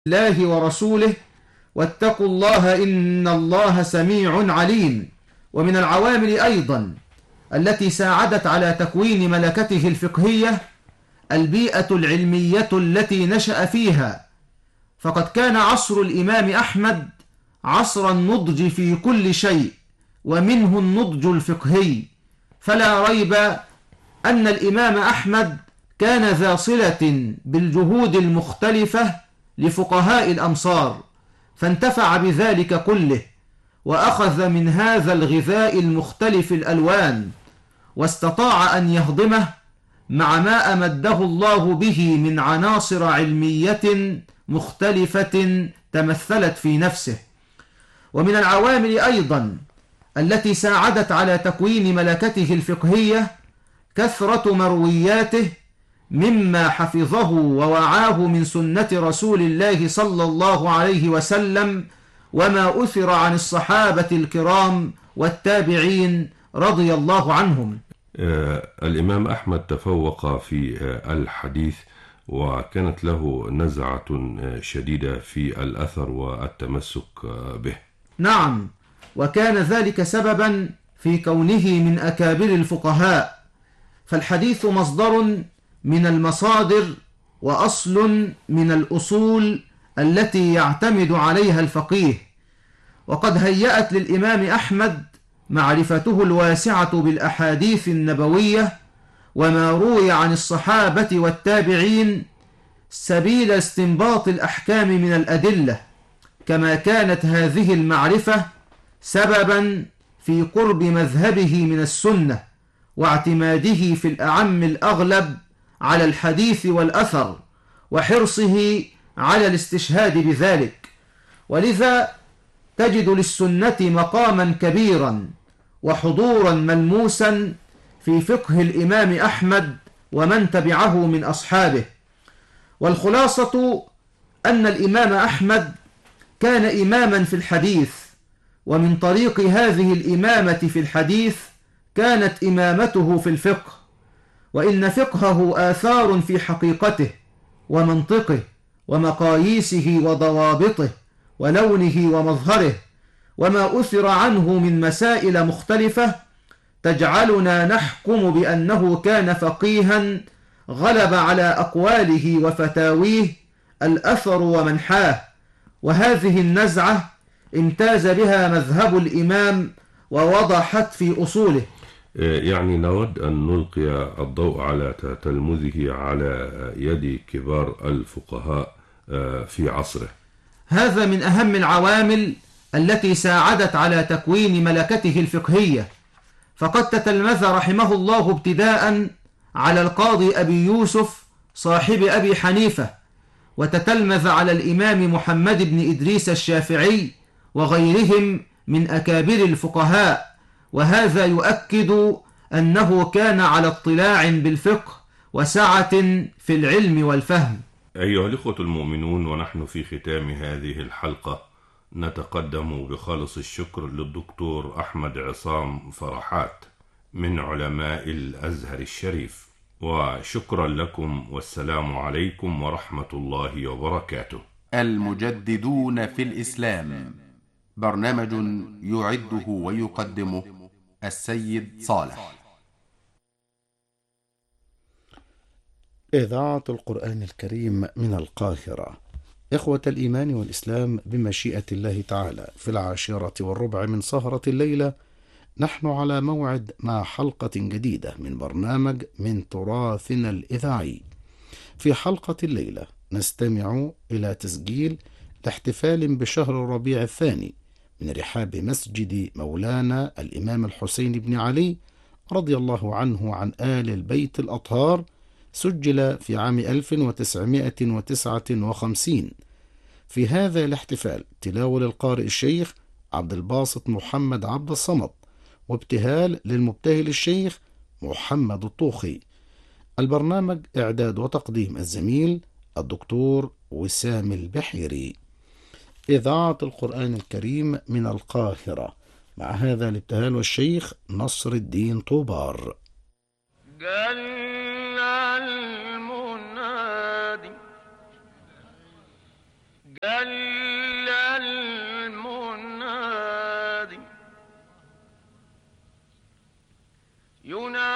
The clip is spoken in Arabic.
الله ورسوله واتقوا الله إن الله سميع عليم. ومن العوامل أيضا التي ساعدت على تكوين ملكته الفقهية البيئة العلمية التي نشأ فيها، فقد كان عصر الإمام أحمد عصر النضج في كل شيء، ومنه النضج الفقهي. فلا ريب أن الإمام أحمد كان ذا صلة بالجهود المختلفة لفقهاء الأمصار، فانتفع بذلك كله، وأخذ من هذا الغذاء المختلف الألوان، واستطاع أن يهضمه مع ما أمده الله به من عناصر علمية مختلفة تمثلت في نفسه. ومن العوامل أيضا التي ساعدت على تكوين ملكته الفقهية كثرة مروياته مما حفظه ووعاه من سنة رسول الله صلى الله عليه وسلم، وما أثر عن الصحابة الكرام والتابعين رضي الله عنهم. الإمام أحمد تفوق في الحديث، وكانت له نزعة شديدة في الأثر والتمسك به. نعم، وكان ذلك سببا في كونه من أكابر الفقهاء، فالحديث مصدر من المصادر وأصل من الأصول التي يعتمد عليها الفقيه. وقد هيأت للإمام أحمد معرفته الواسعة بالأحاديث النبوية وما روي عن الصحابة والتابعين سبيل استنباط الأحكام من الأدلة، كما كانت هذه المعرفة سببا في قرب مذهبه من السنة واعتماده في الأعم الأغلب على الحديث والأثر، وحرصه على الاستشهاد بذلك. ولذا تجد للسنة مقاما كبيرا وحضورا ملموسا في فقه الإمام أحمد ومن تبعه من أصحابه. والخلاصة أن الإمام أحمد كان إماما في الحديث، ومن طريق هذه الإمامة في الحديث كانت إمامته في الفقه، وإن فقهه آثار في حقيقته ومنطقه ومقاييسه وضوابطه ولونه ومظهره، وما أثر عنه من مسائل مختلفة تجعلنا نحكم بأنه كان فقيها غلب على أقواله وفتاويه الأثر ومنحاه. وهذه النزعة امتاز بها مذهب الإمام ووضحت في أصوله. يعني نود أن نلقي الضوء على تلمذه على يد كبار الفقهاء في عصره. هذا من أهم العوامل التي ساعدت على تكوين ملكته الفقهية، فقد تتلمذ رحمه الله ابتداء على القاضي أبي يوسف صاحب أبي حنيفة، وتتلمذ على الإمام محمد بن إدريس الشافعي وغيرهم من أكابر الفقهاء، وهذا يؤكد أنه كان على اطلاع بالفقه وسعة في العلم والفهم. أيها الإخوة المؤمنون، ونحن في ختام هذه الحلقة نتقدم بخالص الشكر للدكتور أحمد عصام فرحات من علماء الأزهر الشريف، وشكرا لكم، والسلام عليكم ورحمة الله وبركاته. المجددون في الإسلام، برنامج يعده ويقدمه السيد صالح. إذاعة القرآن الكريم من القاهرة. إخوة الإيمان والإسلام، بمشيئة الله تعالى في 10:15 من سهرة الليلة نحن على موعد مع حلقة جديدة من برنامج من تراثنا الإذاعي. في حلقة الليلة نستمع إلى تسجيل لاحتفال بشهر ربيع الثاني من رحاب مسجد مولانا الإمام الحسين بن علي رضي الله عنه عن آل البيت الأطهار، سجل في عام 1959. في هذا الاحتفال تلاوة للقارئ الشيخ عبد الباسط محمد عبد الصمد، وابتهال للمبتهل الشيخ محمد الطوخي. البرنامج إعداد وتقديم الزميل الدكتور وسام البحيري. إذاعة القرآن الكريم من القاهرة، مع هذا الابتهال والشيخ نصر الدين طوبار. المنادي ينادي